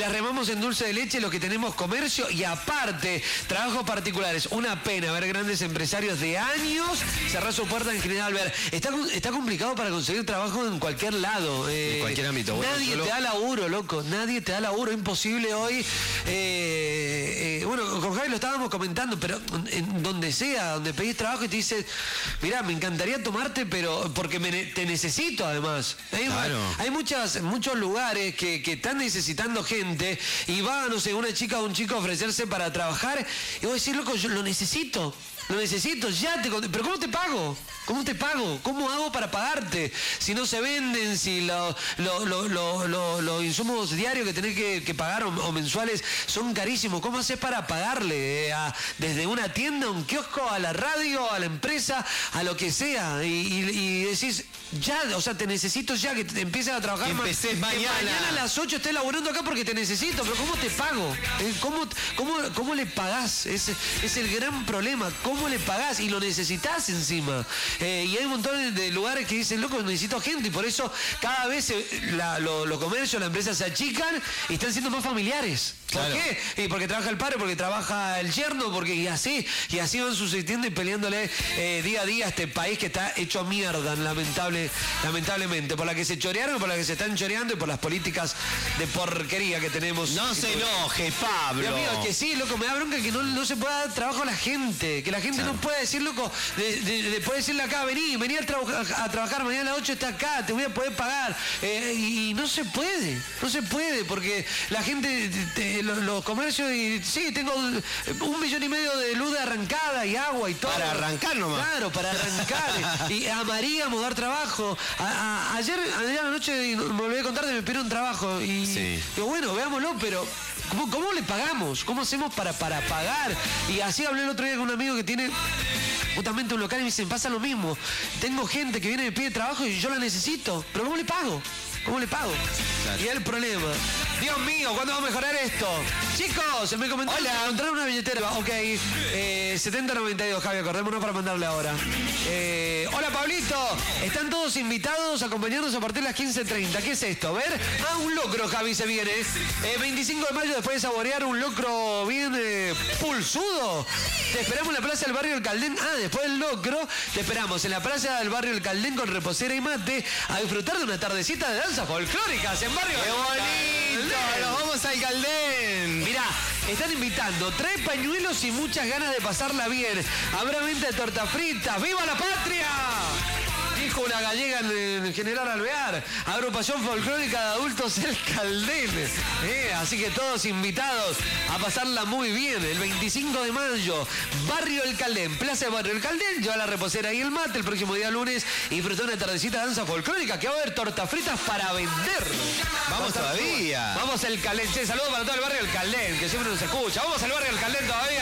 las remamos en dulce de leche los que tenemos comercio y aparte, trabajos particulares. Una pena ver grandes empresarios de años cerrar su puerta en General Alvear. Está complicado para conseguir trabajo en cualquier lado. En cualquier ámbito. Bueno, nadie te da laburo, loco. Nadie te da laburo. Imposible hoy. Bueno, con Javi lo estábamos comentando, pero en donde sea, donde pedís trabajo y te dice, mirá, me encantaría tomarte, pero porque te necesito además. Claro. Hay muchos lugares que están necesitando gente y va, no sé, una chica o un chico a ofrecerse para trabajar y vos decís, loco, yo lo necesito, ya pero ¿cómo te pago? ¿Cómo te pago? ¿Cómo hago para pagarte? Si no se venden, si los insumos diarios que tenés que pagar o mensuales son carísimos, ¿cómo haces para pagarle? Desde una tienda, un kiosco, a la radio, a la empresa, a lo que sea. Y decís, ya, o sea, te necesito ya, que te empieces a trabajar. Empecés mañana. Que mañana a las 8 estés laburando acá porque te necesito, pero ¿cómo te pago? ¿Cómo le pagás? Es el gran problema. ¿Cómo le pagás? Y lo necesitas encima. Y hay un montón de lugares que dicen, loco, necesito gente, y por eso cada vez los comercios, las empresas se achican y están siendo más familiares. Claro. ¿Por qué? Y porque trabaja el padre, porque trabaja el yerno, porque y así van subsistiendo y peleándole día a día a este país que está hecho mierda, lamentablemente, por la que se chorearon, por la que se están choreando y por las políticas de porquería que tenemos. No se enoje, Pablo. Dios mío, que sí, loco, me da bronca que no se pueda dar trabajo a la gente, que la gente no pueda decir, loco, puede decirle acá, vení a trabajar, mañana a las 8 está acá, te voy a poder pagar. Y no se puede, porque la gente, los comercios, y sí, tengo 1,5 millones de luz de arrancada y agua y todo. Para arrancar nomás. Claro, para arrancar. Y amaríamos dar trabajo. Ayer a la noche, me volví a contar, me pidieron trabajo. Y digo, bueno, veámoslo, pero ¿cómo le pagamos? ¿Cómo hacemos para pagar? Y así hablé el otro día con un amigo que tiene justamente un local y me dicen, pasa lo mismo. Tengo gente que viene y me pide trabajo y yo la necesito. ¿Pero cómo le pago? Claro. Y el problema. Dios mío, ¿cuándo va a mejorar esto? Chicos, me comentaron. Hola, encontraron una billetera. Ok, 7092, Javi, acordémonos para mandarle ahora. Hola, Pablito. Están todos invitados a acompañarnos a partir de las 15:30. ¿Qué es esto? A ver. Un locro, Javi, se viene. 25 de mayo, después de saborear un locro bien pulsudo. Te esperamos en la plaza del barrio del Caldén. Después del locro, te esperamos en la plaza del barrio del Caldén con reposera y mate a disfrutar de una tardecita de danzas folclóricas en barrio. ¡Qué bonito! ¡Nos vamos al Caldén! Mirá, están invitando, trae pañuelos y muchas ganas de pasarla bien. Habrá venta de tortas fritas. ¡Viva la patria! Dijo una gallega en General Alvear. Agrupación folclórica de adultos El Caldén. Así que todos invitados a pasarla muy bien. El 25 de mayo, Barrio El Caldén, Plaza de Barrio El Caldén. Lleva la reposera y el mate el próximo día lunes y disfrutó una tardecita de danza folclórica que va a haber tortas fritas para vender. Vamos todavía. Vamos al Caldén. Che, saludos para todo el Barrio El Caldén, que siempre nos escucha. Vamos al Barrio El Caldén todavía.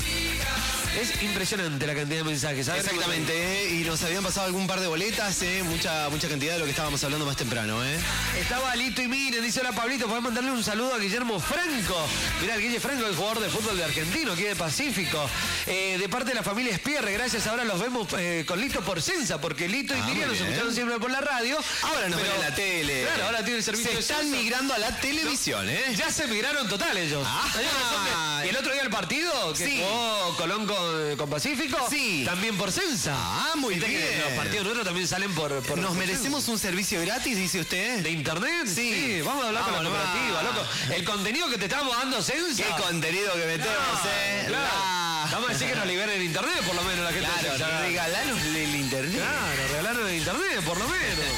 Es impresionante la cantidad de mensajes, ¿sabes? Exactamente, y nos habían pasado algún par de boletas, mucha cantidad de lo que estábamos hablando más temprano, Estaba Lito y miren, dice hola Pablito, podés mandarle un saludo a Guillermo Franco. Mirá, el Guille Franco, el jugador de fútbol de Argentino, aquí de Pacífico. De parte de la familia Espierre, gracias, ahora los vemos con Lito por Sensa, porque Lito y Miriam nos escucharon siempre por la radio. Ahora nos ven en la tele. Claro, ahora tiene el servicio. Se están migrando a la televisión, Ya se migraron total ellos. Y el otro día el partido, que jugó Colón con Pacífico, también por Sensa. Muy bien. Que los partidos nuestros también salen por ¿Nos por merecemos Sensa. Un servicio gratis, dice usted? ¿De internet? Sí. Vamos a hablar con la cooperativa, loco. El contenido que te estamos dando, Sensa. ¿Qué contenido que metemos, Claro. Vamos a decir que nos liberen el internet, por lo menos, la gente. Claro, regalanos el internet. Claro, regalanos el internet, por lo menos.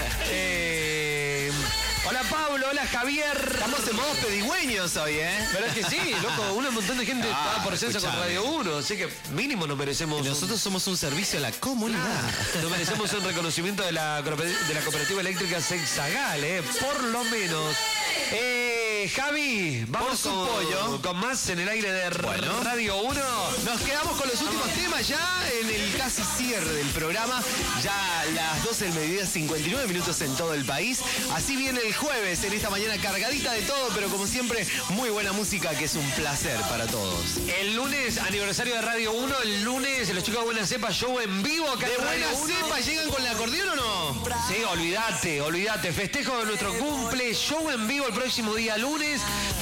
Hola Pablo, hola Javier. Estamos en modo pedigüeños hoy, Pero es que sí, loco, un montón de gente está por Sensa con Radio 1, así que mínimo nos merecemos. Nosotros somos un servicio a la comunidad. Nos merecemos un reconocimiento de la cooperativa eléctrica Sexagal, por lo menos. Javi, vamos con más en el aire de Radio 1. Nos quedamos con los últimos temas ya en el casi cierre del programa. Ya las 12 del mediodía, 59 minutos en todo el país. Así viene el jueves, en esta mañana cargadita de todo, pero como siempre, muy buena música, que es un placer para todos. El lunes, aniversario de Radio 1. El lunes, los chicos de Buena Cepa, show en vivo acá en Radio Buena 1. Cepa, ¿llegan con el acordeón o no? Sí, olvídate. Festejo de nuestro cumple, show en vivo el próximo día lunes.